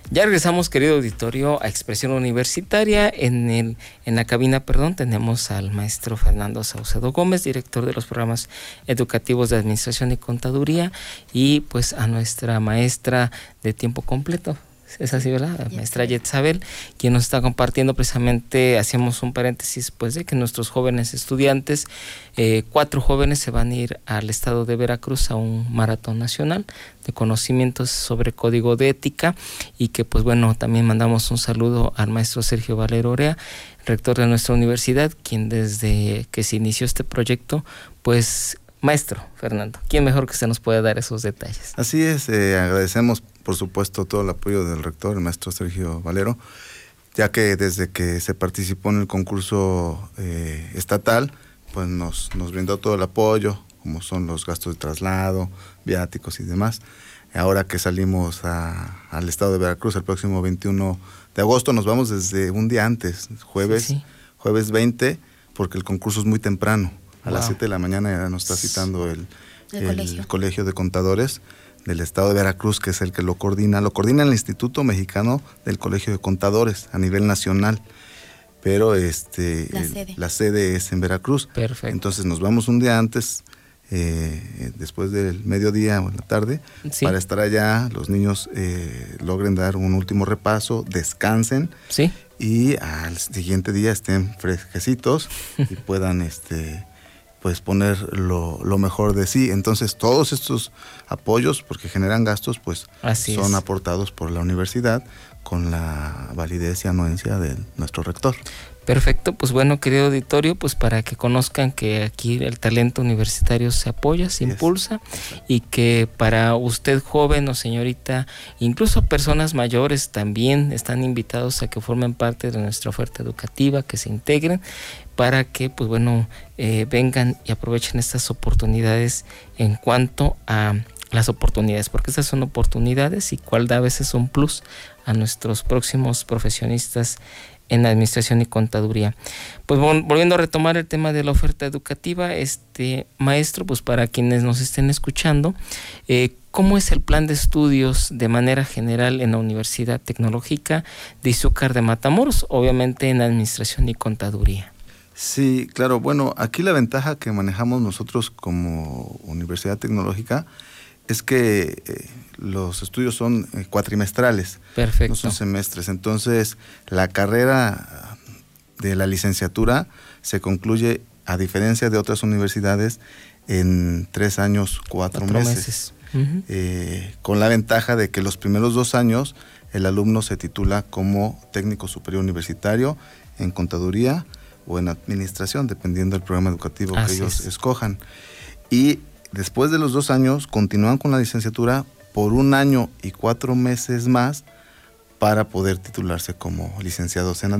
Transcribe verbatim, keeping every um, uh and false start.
Ya regresamos, querido auditorio, a Expresión Universitaria. En el en la cabina, perdón, tenemos al maestro Fernando Saucedo Gómez, director de los programas educativos de Administración y Contaduría, y pues a nuestra maestra de tiempo completo. Es así, ¿verdad? La maestra Yetzabel, quien nos está compartiendo precisamente, hacíamos un paréntesis, pues, de que nuestros jóvenes estudiantes, eh, cuatro jóvenes se van a ir al estado de Veracruz a un maratón nacional de conocimientos sobre código de ética, y que, pues, bueno, también mandamos un saludo al maestro Sergio Valero Orea, rector de nuestra universidad, quien desde que se inició este proyecto, pues, maestro Fernando, ¿quién mejor que usted nos puede dar esos detalles? Así es, eh, agradecemos por supuesto todo el apoyo del rector, el maestro Sergio Valero, ya que desde que se participó en el concurso eh, estatal, pues nos, nos brindó todo el apoyo, como son los gastos de traslado, viáticos y demás. Ahora que salimos a, al estado de Veracruz el próximo veintiuno de agosto, nos vamos desde un día antes, jueves, sí, sí. jueves veinte, porque el concurso es muy temprano. A wow. las siete de la mañana ya nos está citando el, el, el, colegio. el Colegio de Contadores del estado de Veracruz, que es el que lo coordina. Lo coordina el Instituto Mexicano del Colegio de Contadores a nivel nacional, pero este la, el, sede. la sede es en Veracruz. Perfecto. Entonces nos vamos un día antes, eh, después del mediodía o en la tarde, sí. para estar allá, los niños eh, logren dar un último repaso, descansen, sí. y al siguiente día estén fresquecitos y puedan este pues poner lo, lo mejor de sí. Entonces todos estos apoyos, porque generan gastos, pues Así son es. aportados por la universidad con la validez y anuencia de nuestro rector. Perfecto, pues bueno, querido auditorio, pues para que conozcan que aquí el talento universitario se apoya, se yes. impulsa, y que para usted joven o señorita, incluso personas mayores también están invitados a que formen parte de nuestra oferta educativa, que se integren, para que pues bueno eh, vengan y aprovechen estas oportunidades en cuanto a las oportunidades, porque estas son oportunidades y cuál da a veces un plus a nuestros próximos profesionistas en administración y contaduría. Pues volviendo a retomar el tema de la oferta educativa, este maestro, pues para quienes nos estén escuchando, eh, ¿cómo es el plan de estudios de manera general en la Universidad Tecnológica de Izúcar de Matamoros, obviamente en administración y contaduría? Sí, claro, bueno, aquí la ventaja que manejamos nosotros como Universidad Tecnológica es que eh, los estudios son eh, cuatrimestrales, Perfecto. no son semestres. Entonces, la carrera de la licenciatura se concluye, a diferencia de otras universidades, en tres años, cuatro, cuatro meses. meses. Uh-huh. Eh, con la ventaja de que los primeros dos años el alumno se titula como técnico superior universitario en contaduría o en administración, dependiendo del programa educativo Así que ellos es. escojan. Y después de los dos años, continúan con la licenciatura por un año y cuatro meses más para poder titularse como licenciados en